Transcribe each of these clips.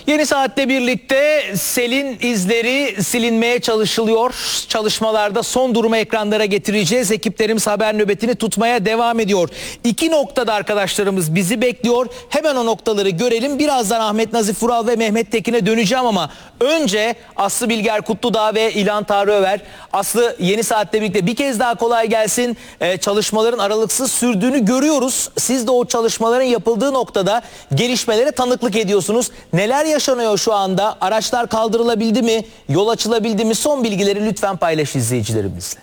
Yeni Saat'le birlikte selin izleri silinmeye çalışılıyor. Çalışmalarda son durumu ekranlara getireceğiz. Ekiplerimiz haber nöbetini tutmaya devam ediyor. İki noktada arkadaşlarımız bizi bekliyor. Hemen o noktaları görelim. Birazdan Ahmet Nazif Vural ve Mehmet Tekin'e döneceğim ama önce Aslı Bilger Kutludağ ve İlhan Tanrı Över. Aslı, Yeni Saat'le birlikte bir kez daha kolay gelsin. Çalışmaların aralıksız sürdüğünü görüyoruz. Siz de o çalışmaların yapıldığı noktada gelişmelere tanıklık ediyorsunuz. Neler yaşanıyor şu anda? Araçlar kaldırılabildi mi? Yol açılabildi mi? Son bilgileri lütfen paylaş izleyicilerimizle.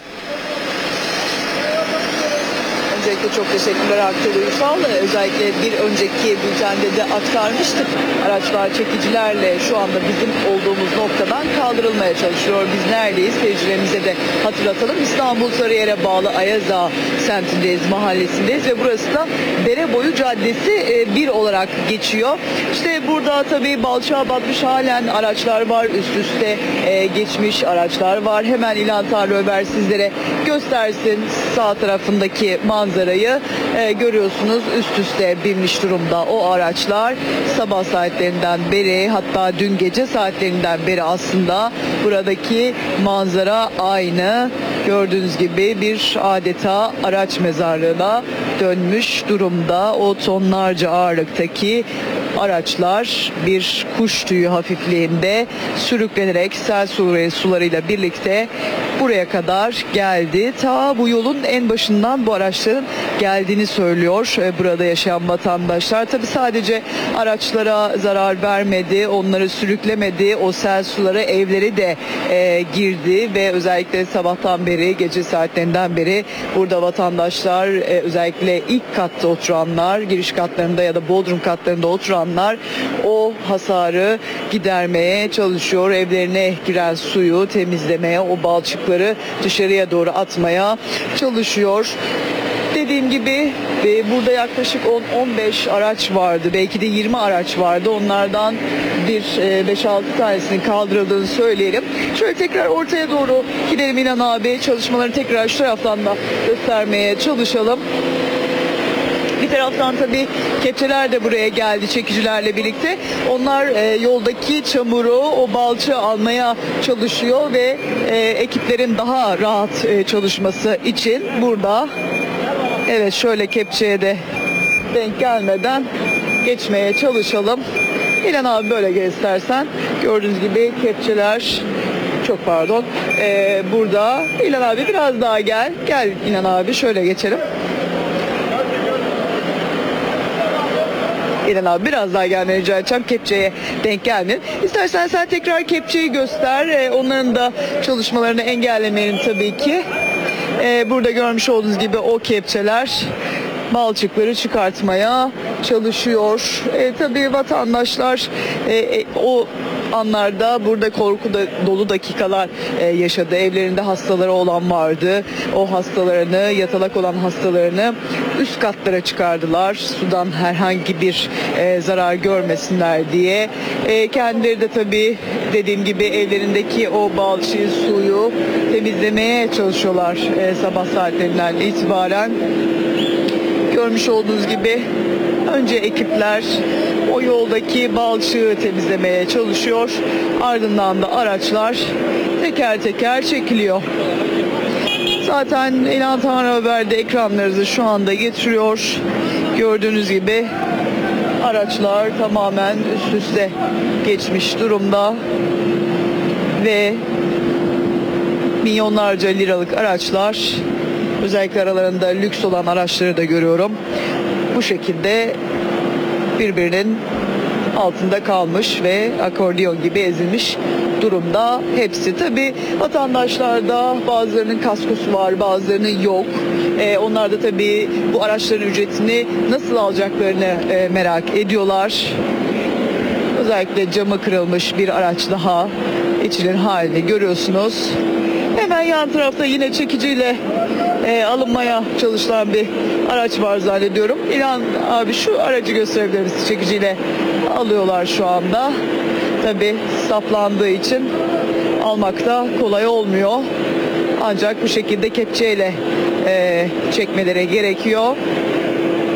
Öncelikle çok teşekkürler Aktel Uysal. Özellikle bir önceki bültende de aktarmıştık. Araçlar çekicilerle şu anda bizim olduğumuz noktadan kaldırılmaya çalışıyor. Biz neredeyiz? Seyircilerimize de hatırlatalım. İstanbul Sarıyer'e bağlı Ayaza semtindeyiz, mahallesindeyiz ve burası da Dereboyu Caddesi 1 olarak geçiyor. İşte burada tabii balçağa batmış halen araçlar var. Üst üste geçmiş araçlar var. Hemen İlhan Tanrı Öber sizlere göstersin sağ tarafındaki manzarayı. Görüyorsunuz, üst üste binmiş durumda o araçlar. Sabah saatlerinden beri, hatta dün gece saatlerinden beri aslında buradaki manzara aynı. Gördüğünüz gibi bir adeta araç mezarlığına dönmüş durumda. O tonlarca ağırlıktaki araçlar bir kuş tüyü hafifliğinde sürüklenerek sel sularıyla birlikte buraya kadar geldi. Ta bu yolun en başından bu araçların geldiğini söylüyor burada yaşayan vatandaşlar. Tabii sadece araçlara zarar vermedi, onları sürüklemedi. O sel suları evleri de girdi ve özellikle sabahtan beri, gece saatlerinden beri burada vatandaşlar, özellikle ilk katta oturanlar, giriş katlarında ya da bodrum katlarında oturanlar o hasarı gidermeye çalışıyor. Evlerine giren suyu temizlemeye, o balçıkları dışarıya doğru atmaya çalışıyor. Dediğim gibi burada yaklaşık 10-15 araç vardı. Belki de 20 araç vardı. Onlardan bir 5-6 tanesinin kaldırıldığını söyleyelim. Şöyle tekrar ortaya doğru gidelim İlhan abi. Çalışmaları tekrar şu taraftan da göstermeye çalışalım. Bir taraftan tabii kepçeler de buraya geldi çekicilerle birlikte. Onlar yoldaki çamuru, o balçığı almaya çalışıyor ve ekiplerin daha rahat çalışması için burada. Evet, şöyle kepçeye de denk gelmeden geçmeye çalışalım. İlhan abi böyle gel istersen. Gördüğünüz gibi kepçeler, çok pardon, burada. İlhan abi biraz daha gel. Gel İlhan abi, şöyle geçelim. İlhan abi biraz daha gelmeni rica edeceğim. Kepçeye denk gelmeyin. İstersen sen tekrar kepçeyi göster. Onların da çalışmalarını engellemeyelim tabii ki. Burada görmüş olduğunuz gibi o kepçeler balçıkları çıkartmaya çalışıyor. Tabii vatandaşlar o anlarda burada korku dolu dakikalar yaşadı. Evlerinde hastaları olan vardı. O hastalarını, yatalak olan hastalarını üst katlara çıkardılar. Sudan herhangi bir zarar görmesinler diye. Kendileri de tabii dediğim gibi evlerindeki o balçığı, suyu temizlemeye çalışıyorlar sabah saatlerinden itibaren. Görmüş olduğunuz gibi önce ekipler o yoldaki balçığı temizlemeye çalışıyor. Ardından da araçlar teker teker çekiliyor. Zaten İlhan Tanrı Haber'de ekranlarınızı şu anda getiriyor. Gördüğünüz gibi araçlar tamamen üst üste geçmiş durumda ve milyonlarca liralık araçlar, özellikle aralarında lüks olan araçları da görüyorum. Bu şekilde birbirinin altında kalmış ve akordeon gibi ezilmiş durumda hepsi. Tabii vatandaşlarda bazılarının kaskosu var, bazılarının yok. Onlar da tabii bu araçların ücretini nasıl alacaklarını merak ediyorlar. Özellikle camı kırılmış bir araç daha, içinin halini görüyorsunuz. Hemen yan tarafta yine çekiciyle alınmaya çalışılan bir araç var zannediyorum. İlhan abi, şu aracı gösterebilir misin? Çekiciyle alıyorlar şu anda. Tabii saplandığı için almak da kolay olmuyor. Ancak bu şekilde kepçeyle çekmeleri gerekiyor.